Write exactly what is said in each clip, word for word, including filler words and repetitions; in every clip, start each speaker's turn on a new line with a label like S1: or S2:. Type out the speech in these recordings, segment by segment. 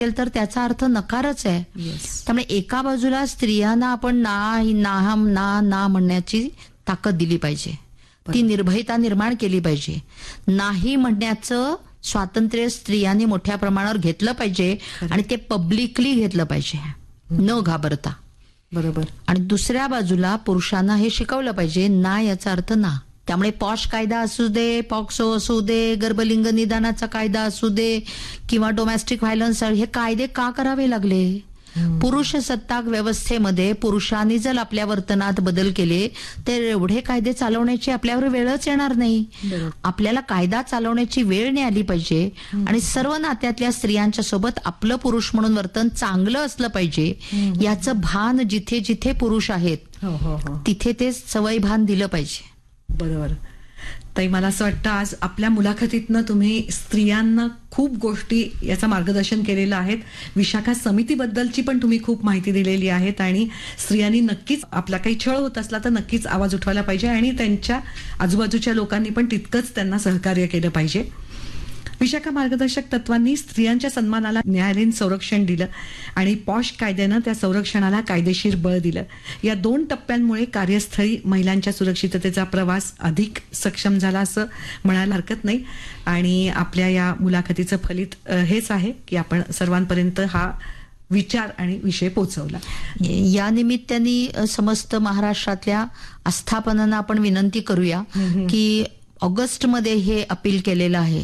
S1: तर त्याचा अर्थ नकारच आहे. त्यामुळे एका बाजूला स्त्रियांना आपण ना ना ना ना म्हणण्याची ताकद दिली पाहिजे, ती निर्भयता निर्माण केली पाहिजे. नाही म्हणण्याचं स्वातंत्र्य स्त्रियांनी मोठ्या प्रमाणावर घेतलं पाहिजे आणि ते पब्लिकली घेतलं पाहिजे, न घाबरता.
S2: बरोबर.
S1: आणि दुसऱ्या बाजूला पुरुषांना हे शिकवलं पाहिजे, ना याचा अर्थ ना. त्यामुळे पॉश कायदा असू दे, पॉक्सो असू दे, गर्भलिंग निदानाचा कायदा असू दे किंवा डोमेस्टिक व्हायलन्स, हे कायदे का करावे लागले? पुरुष सत्ताक व्यवस्थेमध्ये पुरुषांनी जर आपल्या वर्तनात बदल केले तर एवढे कायदे चालवण्याची आपल्यावर वेळच येणार नाही. आपल्याला कायदा चालवण्याची वेळ नाही आली पाहिजे आणि सर्व नात्यातल्या स्त्रियांच्या सोबत आपलं पुरुष म्हणून वर्तन चांगलं असलं पाहिजे, याचं भान जिथे जिथे पुरुष आहेत तिथे ते सवय भान दिलं पाहिजे.
S2: बरोबर. ताई, मला असं वाटतं आज आपल्या मुलाखतीतनं तुम्ही स्त्रियांना खूप गोष्टी याचं मार्गदर्शन केलेलं आहे. विशाखा समितीबद्दलची पण तुम्ही खूप माहिती दिलेली आहेत आणि स्त्रियांनी नक्कीच आपला काही छळ होत असला तर नक्कीच आवाज उठवायला पाहिजे आणि त्यांच्या आजूबाजूच्या लोकांनी पण तितकंच त्यांना सहकार्य केलं पाहिजे. विशाखा मार्गदर्शक तत्वांनी स्त्रियांच्या सन्मानाला न्यायालयीन संरक्षण दिलं आणि पॉश कायद्यानं त्या संरक्षणाला कायदेशीर बळ दिलं. या दोन टप्प्यांमुळे कार्यस्थळी महिलांच्या सुरक्षिततेचा प्रवास अधिक सक्षम झाला असं म्हणायला हरकत नाही. आणि आपल्या या मुलाखतीचं फलित हेच आहे की आपण सर्वांपर्यंत हा विचार आणि विषय पोहोचवला.
S1: या निमित्ताने समस्त महाराष्ट्रातल्या आस्थापनांना आपण विनंती करूया की ऑगस्टमध्ये हे अपील केलेलं आहे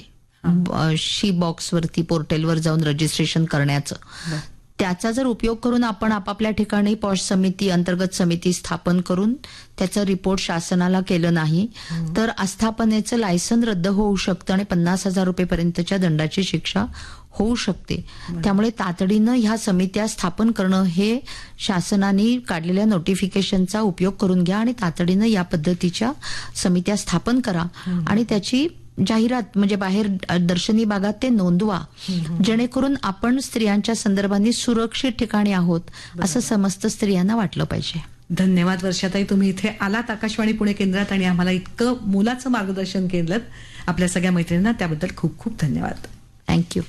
S1: शी बॉक्स वरती पोर्टलवर जाऊन रजिस्ट्रेशन करण्याचं. त्याचा जर उपयोग करून आपण आपापल्या ठिकाणी पॉश समिती अंतर्गत समिती स्थापन करून त्याचं रिपोर्ट शासनाला केलं नाही तर आस्थापनेचं लायसन रद्द होऊ शकतं आणि पन्नास हजार रुपयेपर्यंतच्या दंडाची शिक्षा होऊ शकते. त्यामुळे तातडीनं ह्या समित्या स्थापन करणं हे शासनाने काढलेल्या नोटिफिकेशनचा उपयोग करून घ्या आणि तातडीनं या पद्धतीच्या समित्या स्थापन करा आणि त्याची जाहिरात म्हणजे बाहेर दर्शनी भागात ते नोंदवा, जेणेकरून आपण स्त्रियांच्या संदर्भाने सुरक्षित ठिकाणी आहोत असं समस्त स्त्रियांना वाटलं पाहिजे.
S2: धन्यवाद वर्षाताई, तुम्ही इथे आलात आकाशवाणी पुणे केंद्रात आणि आम्हाला इतकं मोलाचं मार्गदर्शन केलं. आपल्या सगळ्या मैत्रिणींना त्याबद्दल खूप खूप धन्यवाद.
S1: थँक्यू.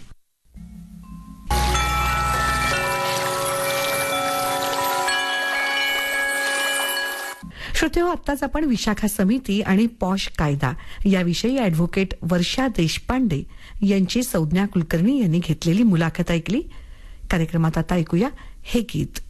S2: श्रोतेहो, आत्ताच आपण विशाखा समिती आणि पॉश कायदा याविषयी ॲडव्होकेट वर्षा देशपांडे यांची संज्ञा कुलकर्णी यांनी घेतलेली मुलाखत ऐकली. कार्यक्रमात आता ऐकूया हे गीत.